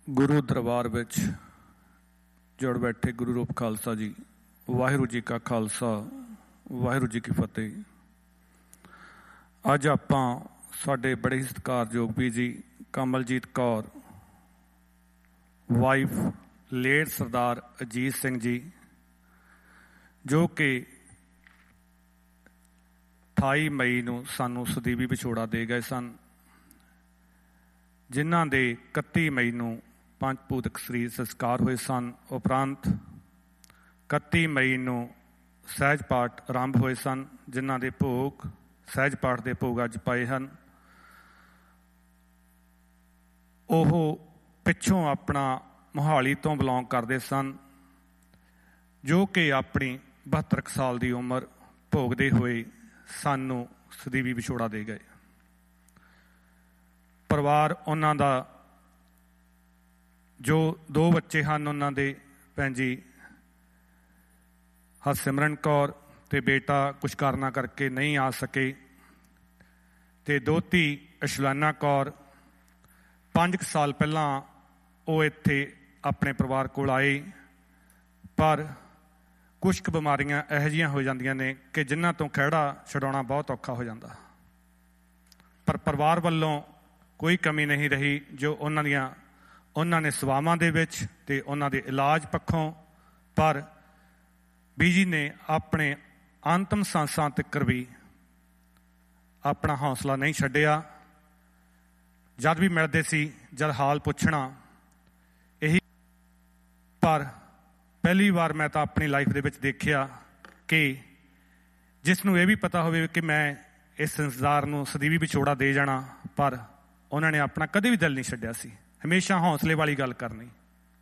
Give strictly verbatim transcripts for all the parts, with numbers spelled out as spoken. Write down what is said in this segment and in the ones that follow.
ਗੁਰੂ ਦਰਬਾਰ ਵਿੱਚ ਜੁੜ ਬੈਠੇ ਗੁਰੂ ਰੂਪ ਖਾਲਸਾ ਜੀ, ਵਾਹਿਗੁਰੂ ਜੀ ਕਾ ਖਾਲਸਾ, ਵਾਹਿਗੁਰੂ ਜੀ ਕੀ ਫਤਿਹ। ਅੱਜ ਆਪਾਂ ਸਾਡੇ ਬੜੇ ਹੀ ਸਤਿਕਾਰਯੋਗ ਵੀ ਜੀ ਕਮਲਜੀਤ ਕੌਰ, ਵਾਈਫ ਲੇਟ ਸਰਦਾਰ ਅਜੀਤ ਸਿੰਘ ਜੀ, ਜੋ ਕਿ ਅਠਾਈ ਮਈ ਨੂੰ ਸਾਨੂੰ ਸਦੀਵੀ ਵਿਛੋੜਾ ਦੇ ਗਏ ਸਨ, ਜਿਨ੍ਹਾਂ ਦੇ ਇਕੱਤੀ ਮਈ ਨੂੰ ਪੰਜ ਭੂਤਕ ਸਰੀਰ ਸੰਸਕਾਰ ਹੋਏ ਸਨ। ਉਪਰੰਤ ਇਕੱਤੀ ਮਈ ਨੂੰ ਸਹਿਜ ਪਾਠ ਆਰੰਭ ਹੋਏ ਸਨ, ਜਿਨ੍ਹਾਂ ਦੇ ਭੋਗ ਸਹਿਜ ਪਾਠ ਦੇ ਭੋਗ ਅੱਜ ਪਾਏ ਹਨ। ਉਹ ਪਿੱਛੋਂ ਆਪਣਾ ਮੋਹਾਲੀ ਤੋਂ ਬਿਲੋਂਗ ਕਰਦੇ ਸਨ, ਜੋ ਕਿ ਆਪਣੀ ਬਹੱਤਰ ਕੁ ਸਾਲ ਦੀ ਉਮਰ ਭੋਗਦੇ ਹੋਏ ਸਾਨੂੰ ਸਦੀਵੀ ਵਿਛੋੜਾ ਦੇ ਗਏ। ਪਰਿਵਾਰ ਉਹਨਾਂ ਦਾ ਜੋ ਦੋ ਬੱਚੇ ਹਨ, ਉਹਨਾਂ ਦੇ ਭੈਣ ਜੀ ਹਰਸਿਮਰਨ ਕੌਰ ਅਤੇ ਬੇਟਾ ਕੁਛ ਕਾਰਨਾਂ ਕਰਕੇ ਨਹੀਂ ਆ ਸਕੇ, ਅਤੇ ਦੋਹਤੀ ਅਸ਼ਲਾਨਾ ਕੌਰ ਪੰਜ ਕੁ ਸਾਲ ਪਹਿਲਾਂ ਉਹ ਇੱਥੇ ਆਪਣੇ ਪਰਿਵਾਰ ਕੋਲ ਆਏ, ਪਰ ਕੁਛ ਕੁ ਬਿਮਾਰੀਆਂ ਇਹੋ ਜਿਹੀਆਂ ਹੋ ਜਾਂਦੀਆਂ ਨੇ ਕਿ ਜਿਨ੍ਹਾਂ ਤੋਂ ਖਹਿੜਾ ਛਡਾਉਣਾ ਬਹੁਤ ਔਖਾ ਹੋ ਜਾਂਦਾ। ਪਰ ਪਰਿਵਾਰ ਵੱਲੋਂ ਕੋਈ ਕਮੀ ਨਹੀਂ ਰਹੀ, ਜੋ ਉਹਨਾਂ ਦੀਆਂ ਉਹਨਾਂ ਨੇ ਸੇਵਾਵਾਂ ਦੇ ਵਿੱਚ ਅਤੇ ਉਹਨਾਂ ਦੇ ਇਲਾਜ ਪੱਖੋਂ। ਪਰ ਬੀਜੀ ਨੇ ਆਪਣੇ ਅੰਤਮ ਸਾਂਸਾਂ ਤੱਕ ਵੀ ਆਪਣਾ ਹੌਸਲਾ ਨਹੀਂ ਛੱਡਿਆ। ਜਦ ਵੀ ਮਿਲਦੇ ਸੀ, ਜਦ ਹਾਲ ਪੁੱਛਣਾ ਇਹੀ। ਪਰ ਪਹਿਲੀ ਵਾਰ ਮੈਂ ਤਾਂ ਆਪਣੀ ਲਾਈਫ ਦੇ ਵਿੱਚ ਦੇਖਿਆ ਕਿ ਜਿਸ ਨੂੰ ਇਹ ਵੀ ਪਤਾ ਹੋਵੇ ਕਿ ਮੈਂ ਇਸ ਸੰਸਾਰ ਨੂੰ ਸਦੀਵੀ ਵਿਛੋੜਾ ਦੇ ਜਾਣਾ, ਪਰ ਉਹਨਾਂ ਨੇ ਆਪਣਾ ਕਦੇ ਵੀ ਦਿਲ ਨਹੀਂ ਛੱਡਿਆ ਸੀ, ਹਮੇਸ਼ਾ ਹੌਸਲੇ ਵਾਲੀ ਗੱਲ ਕਰਨੀ।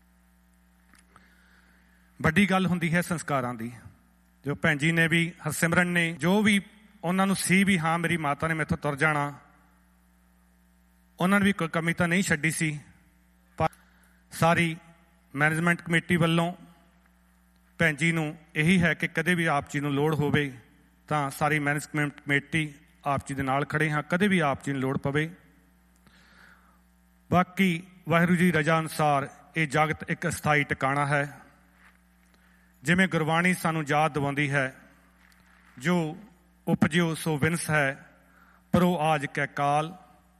ਵੱਡੀ ਗੱਲ ਹੁੰਦੀ ਹੈ ਸੰਸਕਾਰਾਂ ਦੀ। ਜੋ ਭੈਣ ਜੀ ਨੇ ਵੀ, ਹਰਸਿਮਰਨ ਨੇ, ਜੋ ਵੀ ਉਹਨਾਂ ਨੂੰ ਸੀ ਵੀ ਹਾਂ ਮੇਰੀ ਮਾਤਾ ਨੇ ਮੈਥੋਂ ਤੁਰ ਜਾਣਾ, ਉਹਨਾਂ ਨੇ ਵੀ ਕੋਈ ਕਮੀ ਤਾਂ ਨਹੀਂ ਛੱਡੀ ਸੀ। ਪਰ ਸਾਰੀ ਮੈਨੇਜਮੈਂਟ ਕਮੇਟੀ ਵੱਲੋਂ ਭੈਣ ਜੀ ਨੂੰ ਇਹੀ ਹੈ ਕਿ ਕਦੇ ਵੀ ਆਪ ਜੀ ਨੂੰ ਲੋੜ ਹੋਵੇ ਤਾਂ ਸਾਰੀ ਮੈਨੇਜਮੈਂਟ ਕਮੇਟੀ ਆਪ ਜੀ ਦੇ ਨਾਲ ਖੜੇ ਹਾਂ, ਕਦੇ ਵੀ ਆਪ ਜੀ ਨੂੰ ਲੋੜ ਪਵੇ। ਬਾਕੀ ਵਾਹਿਗੁਰੂ ਜੀ ਰਜਾ ਅਨੁਸਾਰ ਇਹ ਜਗਤ ਇੱਕ ਅਸਥਾਈ ਟਿਕਾਣਾ ਹੈ। ਜਿਵੇਂ ਗੁਰਬਾਣੀ ਸਾਨੂੰ ਯਾਦ ਦਿਵਾਉਂਦੀ ਹੈ, ਜੋ ਉਪਜਿਓ ਸੋ ਵਿਨਸ ਹੈ, ਪਰੋ ਆਜ ਕੈ ਕਾਲ।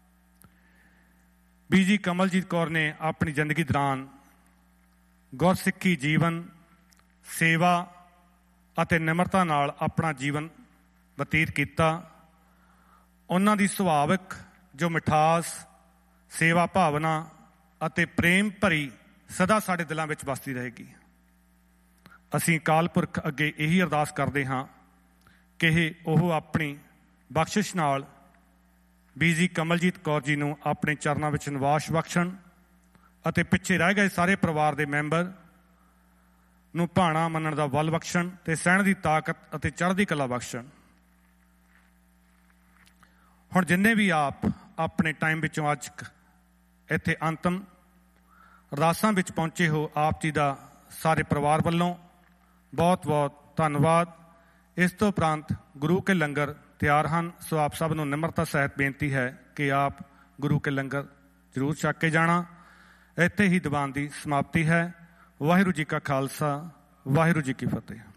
ਬੀਜੀ ਕਮਲਜੀਤ ਕੌਰ ਨੇ ਆਪਣੀ ਜ਼ਿੰਦਗੀ ਦੌਰਾਨ ਗੁਰਸਿੱਖੀ ਜੀਵਨ, ਸੇਵਾ ਅਤੇ ਨਿਮਰਤਾ ਨਾਲ ਆਪਣਾ ਜੀਵਨ ਬਤੀਤ ਕੀਤਾ। ਉਹਨਾਂ ਦੀ ਸੁਭਾਵਿਕ ਜੋ ਮਿਠਾਸ, ਸੇਵਾ ਭਾਵਨਾ ਅਤੇ ਪ੍ਰੇਮ ਭਰੀ ਸਦਾ ਸਾਡੇ ਦਿਲਾਂ ਵਿੱਚ ਵਸਦੀ ਰਹੇਗੀ। ਅਸੀਂ ਅਕਾਲ ਪੁਰਖ ਅੱਗੇ ਇਹੀ ਅਰਦਾਸ ਕਰਦੇ ਹਾਂ ਕਿ ਇਹ ਉਹ ਆਪਣੀ ਬਖਸ਼ਿਸ਼ ਨਾਲ ਬੀਜੀ ਕਮਲਜੀਤ ਕੌਰ ਜੀ ਨੂੰ ਆਪਣੇ ਚਰਨਾਂ ਵਿੱਚ ਨਿਵਾਸ ਬਖਸ਼ਣ ਅਤੇ ਪਿੱਛੇ ਰਹਿ ਗਏ ਸਾਰੇ ਪਰਿਵਾਰ ਦੇ ਮੈਂਬਰ ਨੂੰ ਭਾਣਾ ਮੰਨਣ ਦਾ ਬਲ ਬਖਸ਼ਣ ਅਤੇ ਸਹਿਣ ਦੀ ਤਾਕਤ ਅਤੇ ਚੜ੍ਹਦੀ ਕਲਾ ਬਖਸ਼ਣ। ਹੁਣ ਜਿੰਨੇ ਵੀ ਆਪ ਆਪਣੇ ਟਾਈਮ ਵਿੱਚੋਂ ਅੱਜ ਇੱਥੇ ਅੰਤਮ ਅਰਦਾਸਾਂ ਵਿੱਚ ਪਹੁੰਚੇ ਹੋ, ਆਪ ਜੀ ਦਾ ਸਾਰੇ ਪਰਿਵਾਰ ਵੱਲੋਂ ਬਹੁਤ ਬਹੁਤ ਧੰਨਵਾਦ। ਇਸ ਤੋਂ ਉਪਰੰਤ ਗੁਰੂ ਕੇ ਲੰਗਰ ਤਿਆਰ ਹਨ, ਸੋ ਆਪ ਸਭ ਨੂੰ ਨਿਮਰਤਾ ਸਹਿਤ ਬੇਨਤੀ ਹੈ ਕਿ ਆਪ ਗੁਰੂ ਕੇ ਲੰਗਰ ਜ਼ਰੂਰ ਛਕ ਕੇ ਜਾਣਾ। ਇੱਥੇ ਹੀ ਦੀਵਾਨ ਦੀ ਸਮਾਪਤੀ ਹੈ। ਵਾਹਿਗੁਰੂ ਜੀ ਕਾ ਖਾਲਸਾ, ਵਾਹਿਗੁਰੂ ਜੀ ਕੀ ਫਤਿਹ।